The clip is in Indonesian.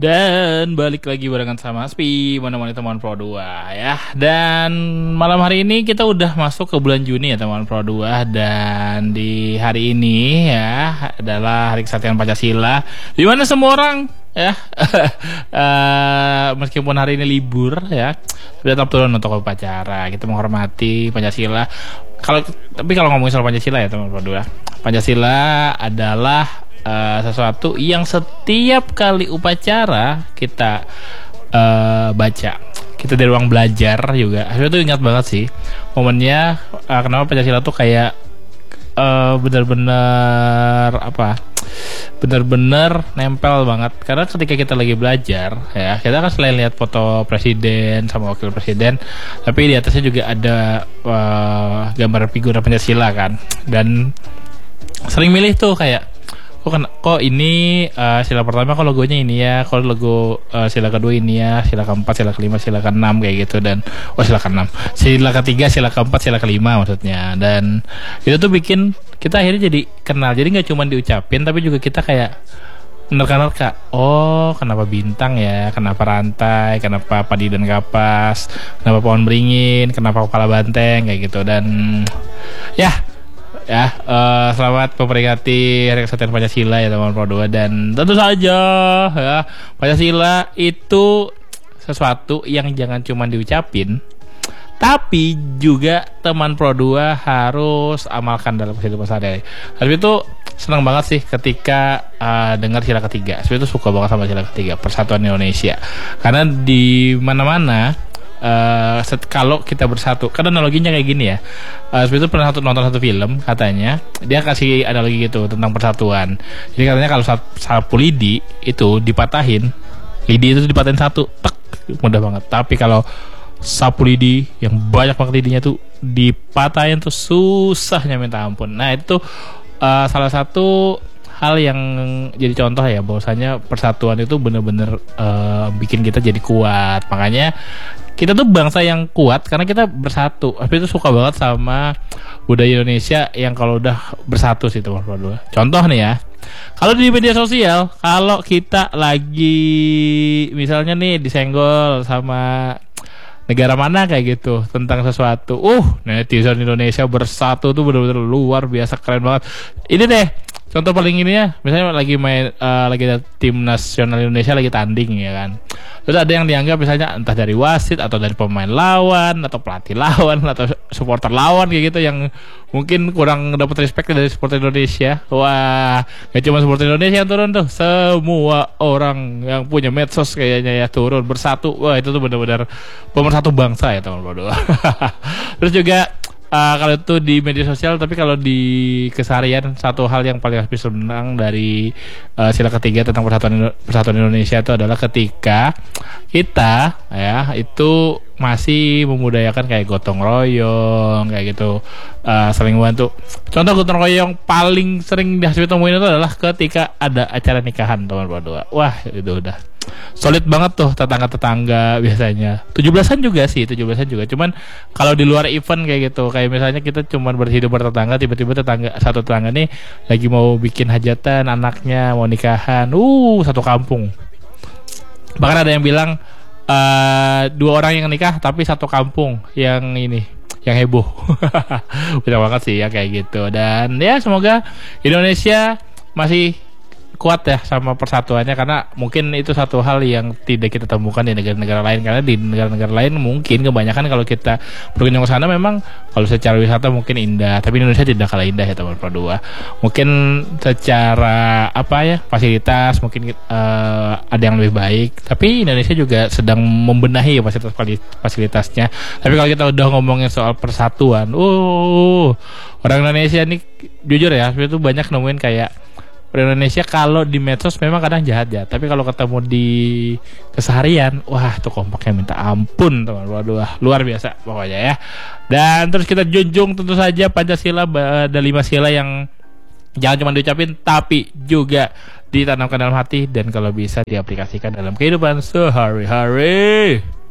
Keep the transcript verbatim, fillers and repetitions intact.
Dan balik lagi barengan sama Aspi, menemani teman Pro dua ya. Dan malam hari ini kita udah masuk ke bulan Juni ya teman Pro dua. Dan di hari ini ya adalah Hari Kesatuan Pancasila, di mana semua orang ya uh, meskipun hari ini libur ya, tetap turun untuk upacara. Kita menghormati Pancasila. Kalau tapi kalau ngomongin soal Pancasila ya teman Pro dua, Pancasila adalah Uh, sesuatu yang setiap kali upacara kita uh, baca, kita di ruang belajar juga. Saya tuh ingat banget sih momennya, uh, kenapa Pancasila tuh kayak uh, benar-benar apa, benar-benar nempel banget. Karena ketika kita lagi belajar ya, kita kan selain lihat foto presiden sama wakil presiden, tapi di atasnya juga ada uh, gambar figura Pancasila kan. Dan sering milih tuh kayak, kok kan, kok ini uh, sila pertama kok logonya ini ya, kok logo uh, sila kedua ini ya, sila keempat, sila kelima, sila keenam kayak gitu. Dan oh sila keenam, sila ketiga, sila keempat, sila kelima maksudnya. Dan itu tuh bikin kita akhirnya jadi kenal. Jadi nggak cuma diucapin, tapi juga kita kayak menerka-nerka. Oh, kenapa bintang ya? Kenapa rantai? Kenapa padi dan kapas? Kenapa pohon beringin? Kenapa kepala banteng kayak gitu. Dan ya. Ya, uh, selamat memperingati Hari Kesatuan Pancasila ya teman Pro dua. Dan tentu saja ya, Pancasila itu sesuatu yang jangan cuma diucapin, tapi juga teman Pro dua harus amalkan dalam kehidupan sehari-hari. Tapi itu senang banget sih ketika uh, dengar sila ketiga. Saya itu suka banget sama sila ketiga, Persatuan Indonesia. Karena di mana-mana Uh, set, kalau kita bersatu, kan analoginya kayak gini ya. Uh, Seperti itu pernah satu, nonton satu film, katanya dia kasih analogi gitu tentang persatuan. Jadi katanya kalau sapu lidi itu dipatahin, lidi itu dipatahin satu, tek, mudah banget. Tapi kalau sapu lidi yang banyak banget lidinya tuh dipatahin tuh susahnya minta ampun. Nah itu uh, salah satu hal yang jadi contoh ya, bahwasanya persatuan itu benar-benar uh, bikin kita jadi kuat. Makanya kita tuh bangsa yang kuat karena kita bersatu. Tapi itu suka banget sama budaya Indonesia yang kalau udah bersatu sih teman Pro dua. Contoh nih ya, kalau di media sosial, kalau kita lagi misalnya nih disenggol sama negara mana kayak gitu tentang sesuatu, uh netizen Indonesia bersatu tuh benar-benar luar biasa, keren banget. Ini deh contoh paling ini ya, misalnya lagi main uh, lagi ada tim nasional Indonesia lagi tanding ya kan. Terus ada yang dianggap misalnya entah dari wasit atau dari pemain lawan atau pelatih lawan atau supporter lawan kayak gitu yang mungkin kurang dapat respect dari supporter Indonesia. Wah, gak cuma supporter Indonesia yang turun tuh, semua orang yang punya medsos kayaknya ya turun bersatu. Wah, itu tuh benar-benar pemersatu bangsa ya teman Pro dua. Terus juga Uh, kalau itu di media sosial, tapi kalau di keseharian, satu hal yang paling harus senang dari uh, sila ketiga tentang persatuan persatuan Indonesia itu adalah ketika kita ya itu masih memudayakan kayak gotong royong kayak gitu, uh, saling bantu. Contoh gotong royong paling sering dihasbi temuin itu adalah ketika ada acara nikahan teman Pro dua. Wah itu udah solid banget tuh tetangga-tetangga biasanya. tujuh belasan juga sih, tujuh belasan juga. Cuman kalau di luar event kayak gitu, kayak misalnya kita cuman berhidup bertetangga, tiba-tiba tetangga satu tetangga nih lagi mau bikin hajatan anaknya, mau nikahan, uh satu kampung. Bahkan ada yang bilang uh, dua orang yang nikah tapi satu kampung yang ini yang heboh. Benar banget sih ya kayak gitu. Dan ya semoga Indonesia masih kuat ya sama persatuannya, karena mungkin itu satu hal yang tidak kita temukan di negara-negara lain. Karena di negara-negara lain mungkin kebanyakan kalau kita berkunjung ke sana memang kalau secara wisata mungkin indah, tapi Indonesia tidak kalah indah ya teman Pro dua. Mungkin secara apa ya, fasilitas mungkin uh, ada yang lebih baik, tapi Indonesia juga sedang membenahi fasilitas fasilitasnya. Tapi kalau kita udah ngomongin soal persatuan, uh orang Indonesia nih jujur ya, itu banyak nemuin kayak Indonesia kalau di medsos memang kadang jahat ya, tapi kalau ketemu di keseharian, wah tuh kompaknya minta ampun teman Pro dua, luar biasa pokoknya ya. Dan terus kita junjung tentu saja Pancasila, ada lima sila yang jangan cuma diucapin tapi juga ditanamkan dalam hati dan kalau bisa diaplikasikan dalam kehidupan sehari-hari.